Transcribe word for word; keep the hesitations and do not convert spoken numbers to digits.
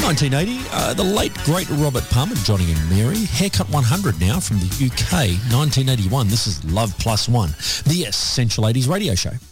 nineteen eighty, uh, the late, great Robert Palmer, Johnny and Mary. Haircut one hundred now from the U K, nineteen eighty-one. This is Love Plus One, the Essential eighties radio show.